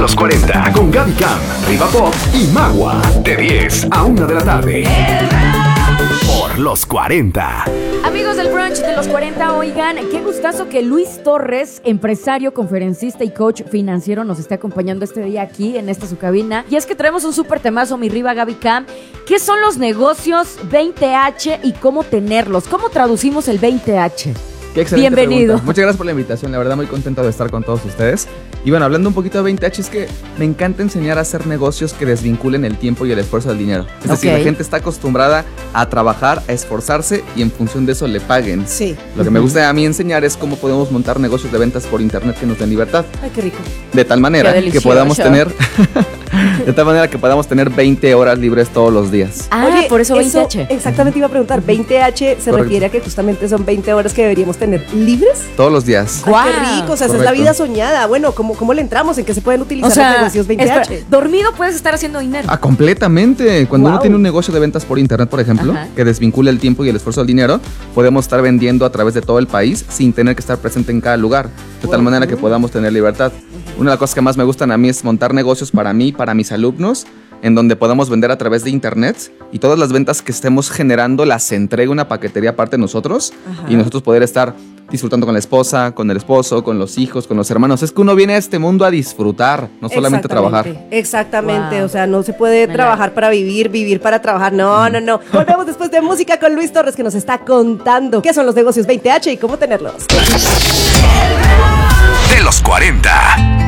los 40 con Gaby Cam, Riva Pop y Magua. De 10 a 1 de la tarde. Por los 40. Amigos del brunch de los 40, oigan, qué gustazo que Luis Torres, empresario, conferencista y coach financiero, nos esté acompañando este día aquí en esta su cabina. Y es que traemos un súper temazo, mi Riva Gaby Cam. ¿Qué son los negocios 20H y cómo tenerlos? ¿Cómo traducimos el 20H? Qué excelente Bienvenido. pregunta. Muchas gracias por la invitación, la verdad muy contento de estar con todos ustedes. Y bueno, hablando un poquito de 20H, es que me encanta enseñar a hacer negocios que desvinculen el tiempo y el esfuerzo del dinero. Es decir, la gente está acostumbrada a trabajar, a esforzarse y en función de eso le paguen. Sí. Lo que me gusta a mí enseñar es cómo podemos montar negocios de ventas por internet que nos den libertad. Ay, qué rico. De tal manera que podamos tener de tal manera que podamos tener 20 horas libres todos los días. Ah, Oye, por eso 20H. Exactamente iba a preguntar, 20H se refiere a que justamente son 20 horas que deberíamos tener libres. Todos los días. Ay, qué rico, o sea, esa es la vida soñada. Bueno, ¿cómo le entramos? ¿En qué se pueden utilizar los negocios 20H? Espera, dormido puedes estar haciendo dinero. Ah, completamente. Cuando uno tiene un negocio de ventas por internet, por ejemplo, que desvincula el tiempo y el esfuerzo del dinero, podemos estar vendiendo a través de todo el país sin tener que estar presente en cada lugar, de tal manera que podamos tener libertad. Una de las cosas que más me gustan a mí es montar negocios para mí, para mis alumnos, en donde podamos vender a través de internet y todas las ventas que estemos generando las entrega una paquetería aparte de nosotros y nosotros poder estar disfrutando con la esposa, con el esposo, con los hijos, con los hermanos. Es que uno viene a este mundo a disfrutar, no solamente a trabajar. Exactamente, Wow. O sea, no se puede trabajar para vivir, vivir para trabajar. No. Volvemos después de música con Luis Torres, que nos está contando qué son los negocios 20H y cómo tenerlos. De los 40.